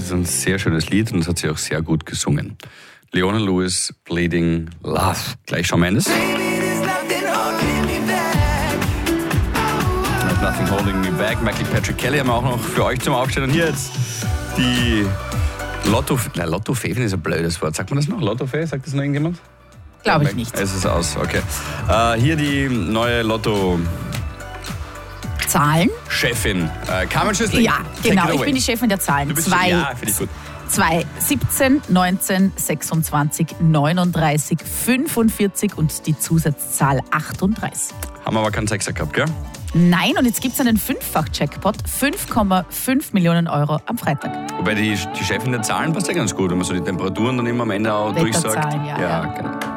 ist ein sehr schönes Lied und das hat sie auch sehr gut gesungen. Leona Lewis, Bleeding Love. Gleich Shawn Mendes. There's Nothing Holding Me Back. Michael Patrick Kelly haben wir auch noch für euch zum Aufstehen. Und hier jetzt die Lottofee ist ein blödes Wort. Sagt man das noch? Lottofee? Sagt das noch irgendjemand? Glaube ich nicht. Es ist aus, okay. Hier die neue Lotto... Zahlen? Chefin. Carmen Schüssling. Ja, genau. Ich bin die Chefin der Zahlen. Ja, finde ich gut. 2, 17, 19, 26, 39, 45 und die Zusatzzahl 38. Haben wir aber keinen Sechser gehabt, gell? Nein, und jetzt gibt es einen 5-fach-Jackpot, 5,5 Millionen Euro am Freitag. Wobei die Chefin der Zahlen passt ja ganz gut, wenn man so die Temperaturen dann immer am Ende auch durchsagt. Wetterzahlen, ja. Genau.